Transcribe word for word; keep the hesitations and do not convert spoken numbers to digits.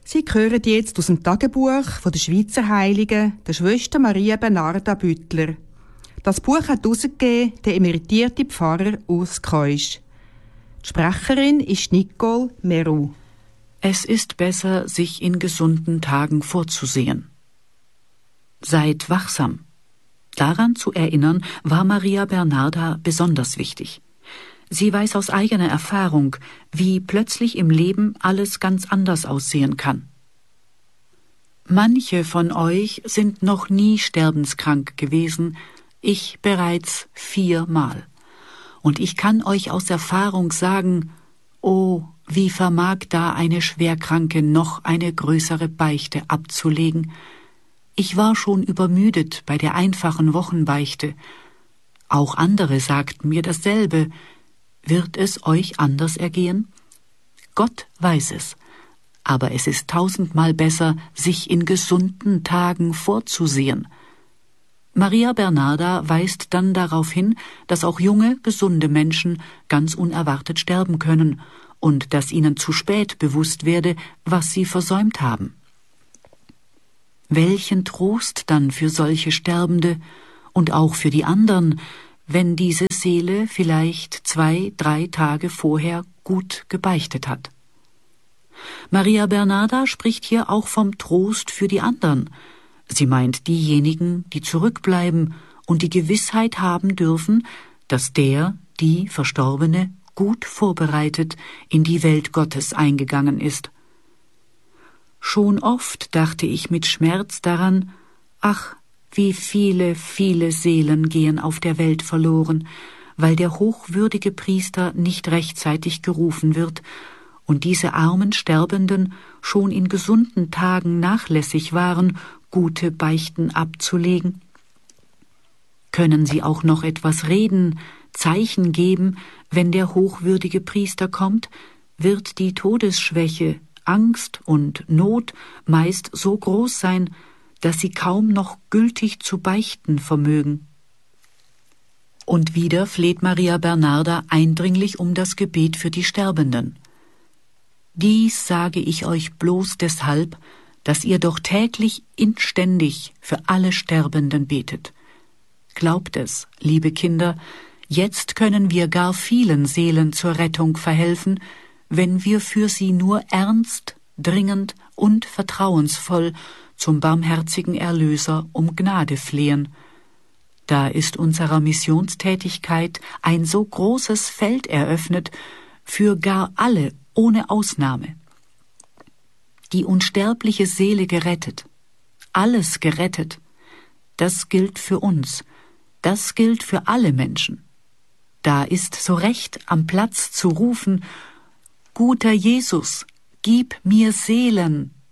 Sie hören jetzt aus dem Tagebuch von der Schweizer Heiligen, der Schwester Maria Bernarda Büttler. Das Buch hat herausgegeben der emeritierte Pfarrer Urs Keusch. Die Sprecherin ist Nicole Meru. Es ist besser, sich in gesunden Tagen vorzusehen. Seid wachsam. Daran zu erinnern, war Maria Bernarda besonders wichtig. Sie weiß aus eigener Erfahrung, wie plötzlich im Leben alles ganz anders aussehen kann. Manche von euch sind noch nie sterbenskrank gewesen, ich bereits viermal. Und ich kann euch aus Erfahrung sagen, oh, wie vermag da eine Schwerkranke noch eine größere Beichte abzulegen? Ich war schon übermüdet bei der einfachen Wochenbeichte. Auch andere sagten mir dasselbe. Wird es euch anders ergehen? Gott weiß es, aber es ist tausendmal besser, sich in gesunden Tagen vorzusehen. Maria Bernarda weist dann darauf hin, dass auch junge, gesunde Menschen ganz unerwartet sterben können und dass ihnen zu spät bewusst werde, was sie versäumt haben. Welchen Trost dann für solche Sterbende und auch für die anderen, wenn diese Seele vielleicht zwei, drei Tage vorher gut gebeichtet hat. Maria Bernarda spricht hier auch vom Trost für die anderen. Sie meint diejenigen, die zurückbleiben und die Gewissheit haben dürfen, dass der, die Verstorbene, gut vorbereitet in die Welt Gottes eingegangen ist. Schon oft dachte ich mit Schmerz daran, ach, wie viele, viele Seelen gehen auf der Welt verloren, weil der hochwürdige Priester nicht rechtzeitig gerufen wird und diese armen Sterbenden schon in gesunden Tagen nachlässig waren, gute Beichten abzulegen. Können sie auch noch etwas reden, Zeichen geben, wenn der hochwürdige Priester kommt, wird die Todesschwäche, Angst und Not meist so groß sein, dass sie kaum noch gültig zu beichten vermögen. Und wieder fleht Maria Bernarda eindringlich um das Gebet für die Sterbenden. Dies sage ich euch bloß deshalb, dass ihr doch täglich inständig für alle Sterbenden betet. Glaubt es, liebe Kinder, jetzt können wir gar vielen Seelen zur Rettung verhelfen, wenn wir für sie nur ernst, dringend und vertrauensvoll zum barmherzigen Erlöser um Gnade flehen. Da ist unserer Missionstätigkeit ein so großes Feld eröffnet, für gar alle ohne Ausnahme. Die unsterbliche Seele gerettet, alles gerettet, das gilt für uns, das gilt für alle Menschen. Da ist so recht am Platz zu rufen, guter Jesus, gib mir Seelen,